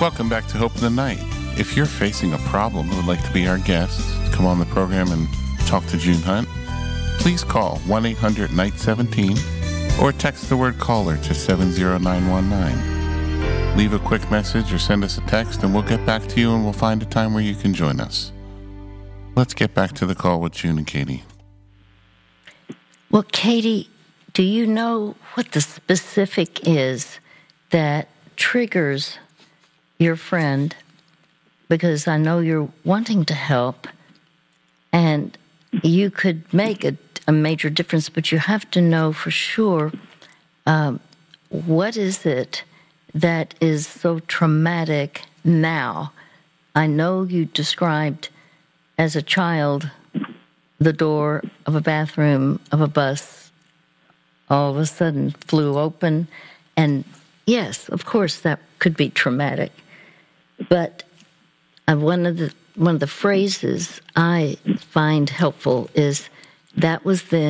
Welcome back to Hope in the Night. If you're facing a problem and would like to be our guest, come on the program and talk to June Hunt, please call 1-800-NIGHT-17 or text the word caller to 70919. Leave a quick message or send us a text and we'll get back to you and we'll find a time where you can join us. Let's get back to the call with June and Katie. Well, Katie, do you know what the specific is that triggers your friend? Because I know you're wanting to help and you could make a major difference, but you have to know for sure what is it that is so traumatic now. I know you described as a child the door of a bathroom of a bus all of a sudden flew open. And yes, of course, that could be traumatic. But one of the phrases I find helpful is, that was then.